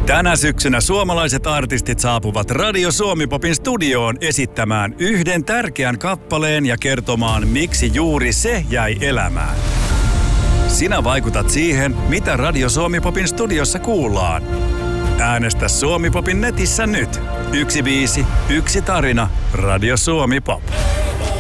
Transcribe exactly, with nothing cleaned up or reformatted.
Tänä syksynä suomalaiset artistit saapuvat Radio Suomi-popin studioon esittämään yhden tärkeän kappaleen ja kertomaan, miksi juuri se jäi elämään. Sinä vaikutat siihen, mitä Radio Suomi-popin studiossa kuullaan. Äänestä Suomi-popin netissä nyt. Yksi biisi, yksi tarina. Radio Suomi-pop.